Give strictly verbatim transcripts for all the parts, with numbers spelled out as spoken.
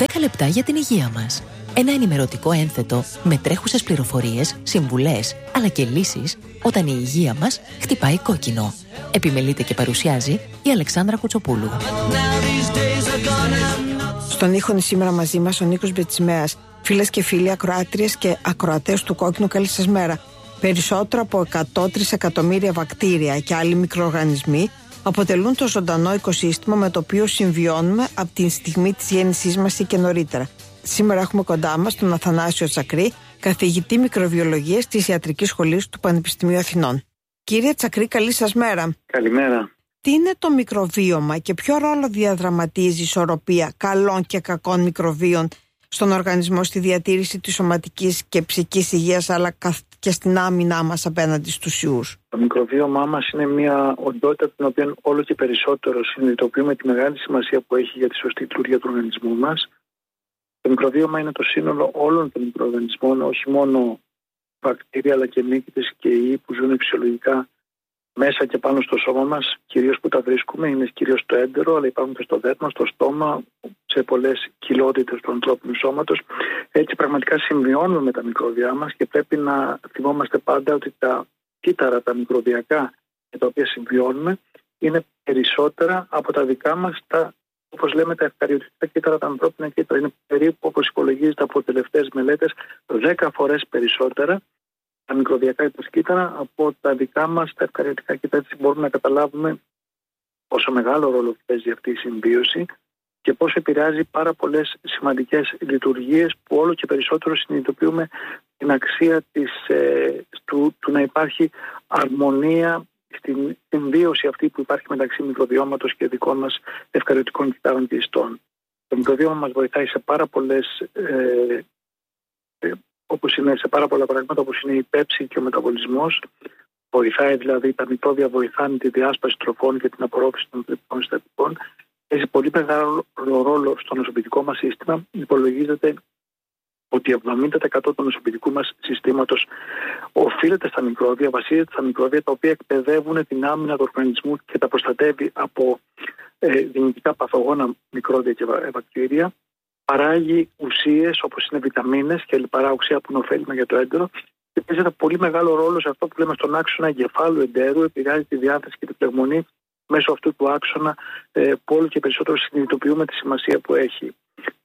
δέκα λεπτά για την υγεία μας. Ένα ενημερωτικό ένθετο με τρέχουσες πληροφορίες, συμβουλές, αλλά και λύσεις όταν η υγεία μας χτυπάει κόκκινο. Επιμελείται και παρουσιάζει η Αλεξάνδρα Κουτσοπούλου. Στον ήχο σήμερα μαζί μας ο Νίκος Μπετσιμέας. Φίλες και φίλοι, ακροάτριες και ακροατές του Κόκκινου, καλή σας μέρα. Περισσότερο από εκατό τρισεκατομμύρια βακτήρια και άλλοι μικροοργανισμοί αποτελούν το ζωντανό οικοσύστημα με το οποίο συμβιώνουμε από τη στιγμή της γέννησής μας ή και νωρίτερα. Σήμερα έχουμε κοντά μας τον Αθανάσιο Τσακρή, καθηγητή μικροβιολογίας της Ιατρικής Σχολής του Πανεπιστημίου Αθηνών. Κύριε Τσακρή, καλή σας μέρα. Καλημέρα. Τι είναι το μικροβίωμα και ποιο ρόλο διαδραματίζει η ισορροπία καλών και κακών μικροβίων στον οργανισμό, στη διατήρηση της σωματικής και ψυχικής υγείας, αλλά και στην άμυνά μας απέναντι στους ιούς? Το μικροβίωμά μας είναι μια οντότητα την οποία όλο και περισσότερο συνειδητοποιούμε τη μεγάλη σημασία που έχει για τη σωστή λειτουργία του οργανισμού μας. Το μικροβίωμα είναι το σύνολο όλων των μικροοργανισμών, όχι μόνο βακτήρια αλλά και μύκητες και ιοί που ζουν φυσιολογικά μέσα και πάνω στο σώμα μας, κυρίως που τα βρίσκουμε, είναι κυρίως στο έντερο, αλλά υπάρχουν και στο δέρμα, στο στόμα, σε πολλές κοιλότητες του ανθρώπινου σώματος. Έτσι πραγματικά συμβιώνουμε με τα μικρόβια μας και πρέπει να θυμόμαστε πάντα ότι τα κύτταρα, τα μικροβιακά με τα οποία συμβιώνουμε, είναι περισσότερα από τα δικά μας, τα, όπως λέμε, τα ευκαριωτικά κύτταρα, τα ανθρώπινα κύτταρα. Είναι περίπου, όπως υπολογίζεται από τελευταίες μελέτες, δέκα φορές περισσότερα τα μικροβιακά υποκύτταρα από τα δικά μας τα ευκαριωτικά κύτταρα. Έτσι μπορούμε να καταλάβουμε πόσο μεγάλο ρόλο παίζει αυτή η συμβίωση και πόσο επηρεάζει πάρα πολλές σημαντικές λειτουργίες που όλο και περισσότερο συνειδητοποιούμε την αξία της, ε, του, του να υπάρχει αρμονία στην συμβίωση αυτή που υπάρχει μεταξύ μικροβιώματος και δικών μας ευκαριωτικών κυττάρων και ιστών. Το μικροβίωμα μας βοηθάει σε πάρα πολλές ε, ε, όπως είναι σε πάρα πολλά πράγματα, όπως είναι η πέψη και ο μεταβολισμός. Βοηθάει δηλαδή, τα μικρόβια βοηθάνε τη διάσπαση τροφών και την απορρόφηση των θρεπτικών συστατικών. Έχει πολύ μεγάλο ρόλο στο νοσοποιητικό μας σύστημα. Υπολογίζεται ότι εβδομήντα τοις εκατό του νοσοποιητικού μας συστήματος οφείλεται στα μικρόβια, βασίζεται στα μικρόβια τα οποία εκπαιδεύουν την άμυνα του οργανισμού και τα προστατεύει από ε, δυνητικά παθογόνα μικρόβια και βακτήρια. Παράγει ουσίες όπως είναι βιταμίνες και λιπαρά οξέα που είναι ωφέλιμα για το έντερο και παίζει ένα πολύ μεγάλο ρόλο σε αυτό που λέμε στον άξονα εγκεφάλου εντέρου, επηρεάζει τη διάθεση και την πνευμονή μέσω αυτού του άξονα ε, που όλο και περισσότερο συνειδητοποιούμε τη σημασία που έχει.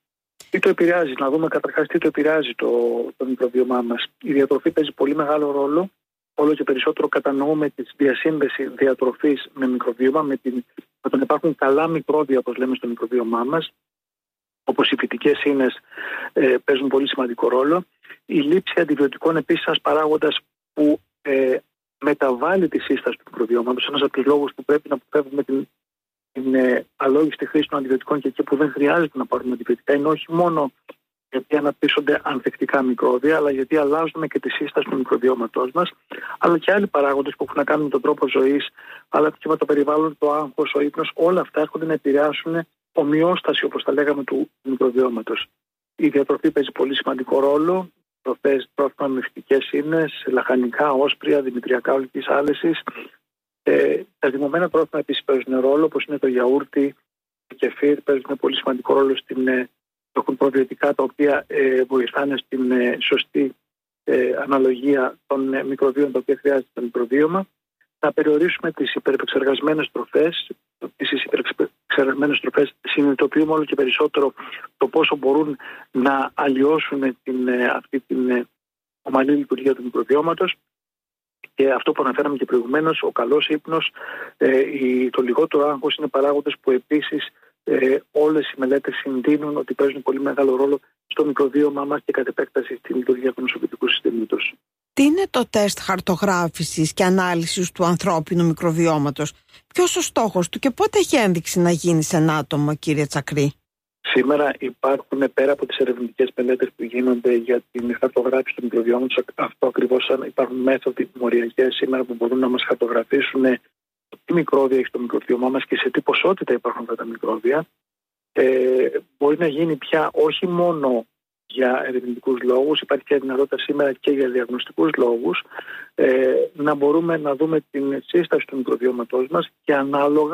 Τι το επηρεάζει, να δούμε καταρχάς τι το επηρεάζει το, το μικροβίωμά μας. Η διατροφή παίζει πολύ μεγάλο ρόλο. Όλο και περισσότερο κατανοούμε τη διασύνδεση διατροφής με μικροβίωμα, με, την, με τον υπάρχουν καλά μικρόβια, όπως λέμε, στο μικροβίωμά μας. Όπως οι φυτικές ίνες ε, παίζουν πολύ σημαντικό ρόλο. Η λήψη αντιβιωτικών επίσης ένας παράγοντας που ε, μεταβάλλει τη σύσταση του μικροβιώματος. Ένας από τους λόγους που πρέπει να αποφεύγουμε την, την ε, αλόγιστη χρήση των αντιβιωτικών και εκεί που δεν χρειάζεται να πάρουμε αντιβιωτικά είναι όχι μόνο γιατί αναπτύσσονται ανθεκτικά μικρόβια, αλλά γιατί αλλάζουμε και τη σύσταση του μικροβιώματός μας, αλλά και άλλοι παράγοντες που έχουν να κάνουν με τον τρόπο ζωής, αλλά και με το περιβάλλον, το άγχος, ο ύπνος, όλα αυτά έρχονται να επηρεάσουν ομοιόσταση, όπως τα λέγαμε, του μικροβιώματος. Η διατροφή παίζει πολύ σημαντικό ρόλο. Τροφές, τρόφιμα με φυτικές ίνες, λαχανικά, όσπρια, δημητριακά ολικής άλεσης. Ε, τα δημωμένα τρόφιμα επίσης παίζουν ρόλο, όπως είναι το γιαούρτι, το κεφίρ, παίζουν πολύ σημαντικό ρόλο στην, ε, έχουν προβιωτικά τα οποία ε, βοηθάνε στην ε, σωστή ε, αναλογία των ε, μικροβίων τα οποία χρειάζεται το μικροβίωμα. Να περιορίσουμε τις υπερεπεξεργασμένες τροφές. Τις υπερεξεργασμένες τροφές συνειδητοποιούμε όλο και περισσότερο το πόσο μπορούν να αλλοιώσουν την, αυτή την ομαλή λειτουργία του μικροβιώματος. Και αυτό που αναφέραμε και προηγουμένως, ο καλός ύπνος, ε, η, το λιγότερο άγχος είναι παράγοντες που επίσης ε, όλες οι μελέτες συντείνουν ότι παίζουν πολύ μεγάλο ρόλο στο μικροβίωμά μας και κατ' επέκταση στη λειτουργία του νοσοποιητικού συστήματος. Τι είναι το τεστ χαρτογράφησης και ανάλυσης του ανθρώπινου μικροβιώματος? Ποιος ο στόχος του και πότε έχει ένδειξη να γίνει σε ένα άτομο, κύριε Τσακρή? Σήμερα υπάρχουν, πέρα από τις ερευνητικές μελέτες που γίνονται για την χαρτογράφηση του μικροβιώματος, αυτό ακριβώς υπάρχουν μέθοδοι μοριακές σήμερα που μπορούν να μας χαρτογραφήσουν τι μικρόβια έχει το μικροβιώμά μας και σε τι ποσότητα υπάρχουν αυτά τα μικρόβια. Ε, μπορεί να γίνει πια όχι μόνο για ερευνητικούς λόγους, υπάρχει και δυνατότητα σήμερα και για διαγνωστικούς λόγους, ε, να μπορούμε να δούμε την σύσταση του μικροβιώματός μας και ανάλογα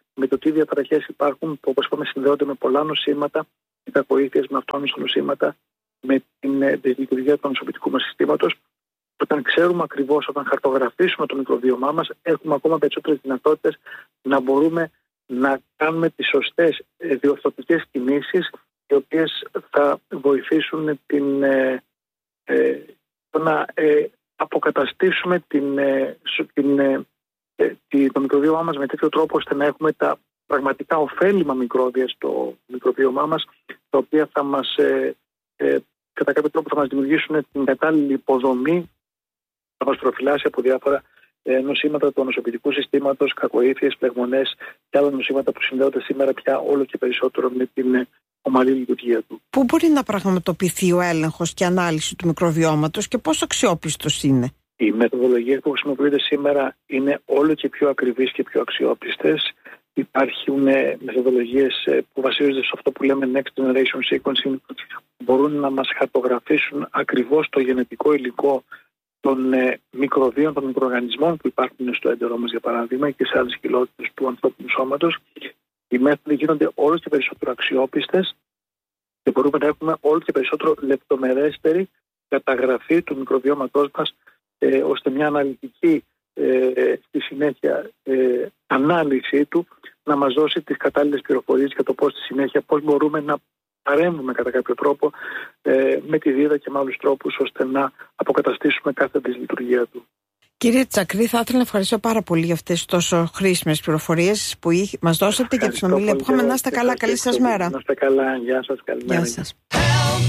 με το τι διαταραχές υπάρχουν, που όπως είπαμε συνδέονται με πολλά νοσήματα, με κακοήθειες, με αυτόνομες νοσήματα, με την δυσλειτουργία του νοσοποιητικού μας συστήματος. Όταν ξέρουμε ακριβώς, όταν χαρτογραφήσουμε το μικροβίωμά μας, έχουμε ακόμα περισσότερες δυνατότητες να μπορούμε να κάνουμε τις σωστές διορθωτικές κινήσεις, οι οποίες θα βοηθήσουν την, ε, ε, να ε, αποκαταστήσουμε την, ε, την, ε, το μικροβίωμά μας με τέτοιο τρόπο ώστε να έχουμε τα πραγματικά ωφέλιμα μικρόβια στο μικροβίωμά μας, τα οποία θα μας, ε, ε, κατά κάποιο τρόπο θα μας δημιουργήσουν την κατάλληλη υποδομή, θα μας προφυλάσει από διάφορα ε, νοσήματα του νοσοποιητικού συστήματος, κακοήθειες, πλεγμονές και άλλα νοσήματα που συνδέονται σήμερα πια όλο και περισσότερο με την ε, ομαλή λειτουργία του. Πού μπορεί να πραγματοποιηθεί ο έλεγχος και ανάλυση του μικροβιώματος και πόσο αξιόπιστος είναι? Οι μεθοδολογίες που χρησιμοποιούνται σήμερα είναι όλο και πιο ακριβείς και πιο αξιόπιστες. Υπάρχουν μεθοδολογίες που βασίζονται σε αυτό που λέμε Next Generation Sequencing, που μπορούν να μας χαρτογραφήσουν ακριβώς το γενετικό υλικό των μικροβίων, των μικροοργανισμών που υπάρχουν στο έντερό μας, για παράδειγμα, και σε άλλες κοιλότητες του ανθρώπινου σώματος. Οι μέθοδοι γίνονται όλο και περισσότερο αξιόπιστες και μπορούμε να έχουμε όλο και περισσότερο λεπτομερέστερη καταγραφή του μικροβιώματός μας, ε, ώστε μια αναλυτική ε, στη συνέχεια ε, ανάλυση του να μας δώσει τις κατάλληλες πληροφορίες για το πώς στη συνέχεια πώς μπορούμε να παρέμβουμε κατά κάποιο τρόπο ε, με τη δίδα και με άλλους τρόπους ώστε να αποκαταστήσουμε κάθε δυσλειτουργία του. Κύριε Τσακρή, θα ήθελα να ευχαριστώ πάρα πολύ για αυτές τις τόσο χρήσιμες πληροφορίες που μας δώσατε και τη συνομιλία που είχαμε. Να είστε καλά, καλή σας μέρα. Να είστε καλά, γεια σας, καλημέρα. Γεια σας.